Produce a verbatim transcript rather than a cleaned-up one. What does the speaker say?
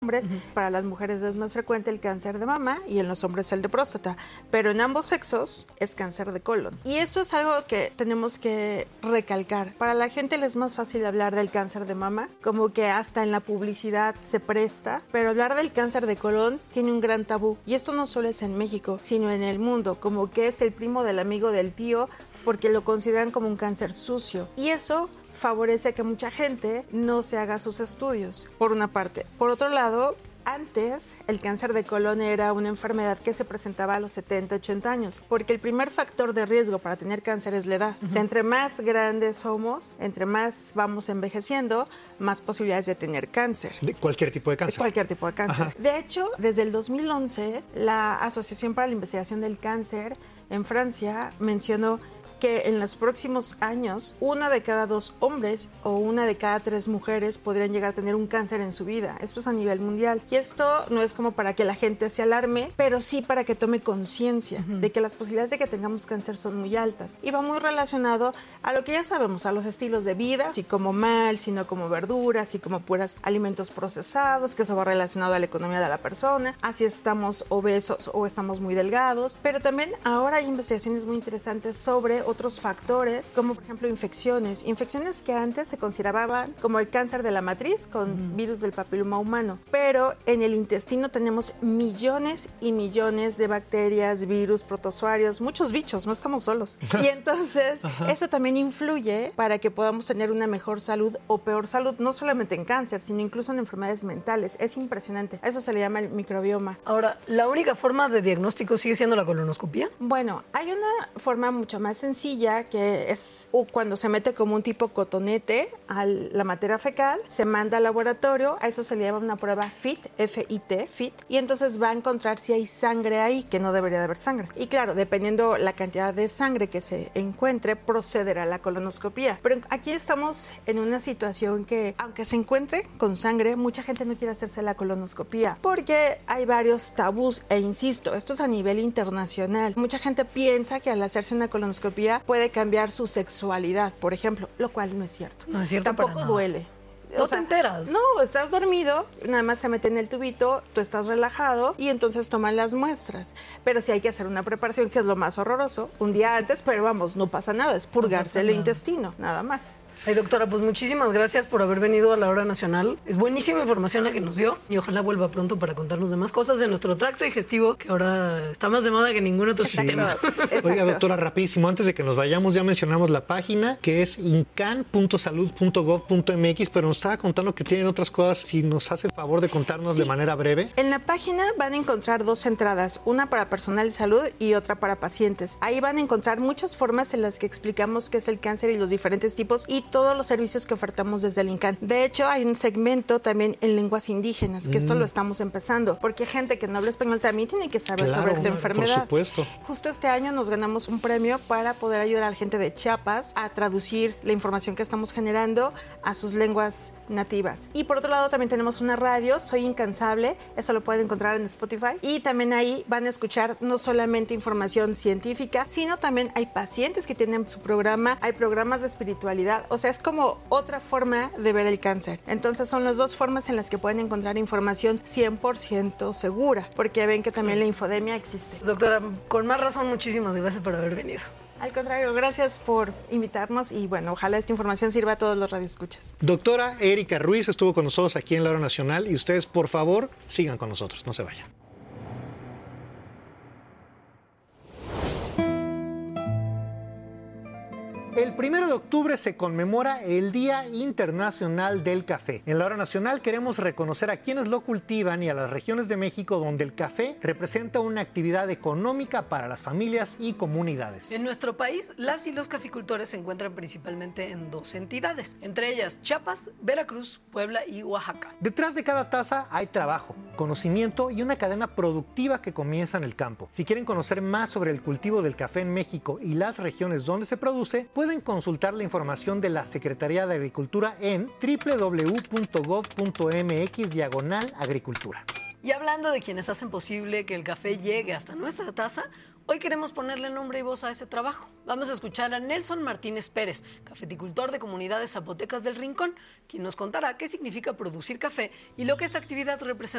hombres, uh-huh. Para las mujeres es más frecuente el cáncer de mama y en los hombres el de próstata, pero en ambos sexos es cáncer de colon. Y eso es algo que tenemos que recalcar. Para la gente les es más fácil hablar del cáncer de mama, como que hasta en la publicidad se presta, pero hablar del cáncer de colon tiene un gran tabú. Y esto no solo es en México, sino en el mundo, como que es el primo del amigo del tío, porque lo consideran como un cáncer sucio. Y eso favorece que mucha gente no se haga sus estudios, por una parte. Por otro lado, antes el cáncer de colon era una enfermedad que se presentaba a los setenta, ochenta años, porque el primer factor de riesgo para tener cáncer es la edad. Uh-huh. O sea, entre más grandes somos, entre más vamos envejeciendo, más posibilidades de tener cáncer. ¿De cualquier tipo de cáncer? De cualquier tipo de cáncer. Ajá. De hecho, desde el dos mil once, la Asociación para la Investigación del Cáncer en Francia mencionó que en los próximos años una de cada dos hombres o una de cada tres mujeres podrían llegar a tener un cáncer en su vida. Esto es a nivel mundial. Y esto no es como para que la gente se alarme, pero sí para que tome conciencia uh-huh. de que las posibilidades de que tengamos cáncer son muy altas. Y va muy relacionado a lo que ya sabemos, a los estilos de vida, si como mal, si no como verduras, si como puras alimentos procesados, que eso va relacionado a la economía de la persona, a si estamos obesos o estamos muy delgados. Pero también ahora hay investigaciones muy interesantes sobre otros factores, como por ejemplo infecciones, infecciones que antes se consideraban como el cáncer de la matriz con uh-huh. virus del papiloma humano, pero en el intestino tenemos millones y millones de bacterias, virus, protozoarios, muchos bichos, no estamos solos. Y entonces uh-huh. eso también influye para que podamos tener una mejor salud o peor salud, no solamente en cáncer, sino incluso en enfermedades mentales. Es impresionante. A eso se le llama el microbioma. Ahora, ¿la única forma de diagnóstico sigue siendo la colonoscopia? Bueno, hay una forma mucho más sencilla que es cuando se mete como un tipo cotonete a la materia fecal, se manda al laboratorio, a eso se le llama una prueba F I T, F I T, F I T, y entonces va a encontrar si hay sangre ahí, que no debería de haber sangre. Y claro, dependiendo la cantidad de sangre que se encuentre, procederá a la colonoscopía. Pero aquí estamos en una situación que, aunque se encuentre con sangre, mucha gente no quiere hacerse la colonoscopía, porque hay varios tabús, e insisto, esto es a nivel internacional. Mucha gente piensa que al hacerse una colonoscopía puede cambiar su sexualidad, por ejemplo, lo cual no es cierto. No es cierto. Tampoco duele. No o sea, te enteras. No, estás dormido, nada más se mete en el tubito, tú estás relajado y entonces toman las muestras. Pero sí hay que hacer una preparación, que es lo más horroroso, un día antes, pero vamos, no pasa nada, es purgarse no el nada. intestino, nada más. Ay, doctora, pues muchísimas gracias por haber venido a la Hora Nacional. Es buenísima información la que nos dio y ojalá vuelva pronto para contarnos de más cosas de nuestro tracto digestivo, que ahora está más de moda que ningún otro sí. sistema. Oiga, doctora, rapidísimo, antes de que nos vayamos, ya mencionamos la página, que es incan punto salud punto gov punto m x, pero nos estaba contando que tienen otras cosas. Si nos hace favor de contarnos sí. de manera breve. En la página van a encontrar dos entradas, una para personal de salud y otra para pacientes. Ahí van a encontrar muchas formas en las que explicamos qué es el cáncer y los diferentes tipos y todos los servicios que ofertamos desde el INCAN. De hecho, hay un segmento también en lenguas indígenas, que mm. esto lo estamos empezando, porque gente que no habla español también tiene que saber claro, sobre esta enfermedad. Por supuesto. Justo este año nos ganamos un premio para poder ayudar a la gente de Chiapas a traducir la información que estamos generando a sus lenguas nativas. Y por otro lado, también tenemos una radio, Soy Incansable, eso lo pueden encontrar en Spotify, y también ahí van a escuchar no solamente información científica, sino también hay pacientes que tienen su programa, hay programas de espiritualidad, o sea, es como otra forma de ver el cáncer. Entonces son las dos formas en las que pueden encontrar información cien por ciento segura, porque ven que también la infodemia existe. Doctora, con más razón, muchísimas gracias por haber venido. Al contrario, gracias por invitarnos y bueno, ojalá esta información sirva a todos los radioescuchas. Doctora Erika Ruiz estuvo con nosotros aquí en la Hora Nacional y ustedes, por favor, sigan con nosotros, no se vayan. El primero de octubre se conmemora el Día Internacional del Café. En la Hora Nacional queremos reconocer a quienes lo cultivan y a las regiones de México donde el café representa una actividad económica para las familias y comunidades. En nuestro país, las y los caficultores se encuentran principalmente en dos entidades, entre ellas Chiapas, Veracruz, Puebla y Oaxaca. Detrás de cada taza hay trabajo, conocimiento y una cadena productiva que comienza en el campo. Si quieren conocer más sobre el cultivo del café en México y las regiones donde se produce, pueden consultar la información de la Secretaría de Agricultura en doble u doble u doble u punto gov punto m x diagonal agricultura. Y hablando de quienes hacen posible que el café llegue hasta nuestra taza, Hoy queremos ponerle nombre y voz a ese trabajo. Vamos a escuchar a Nelson Martínez Pérez, cafeticultor de Comunidades Zapotecas del Rincón, quien nos contará qué significa producir café y lo que esta actividad representa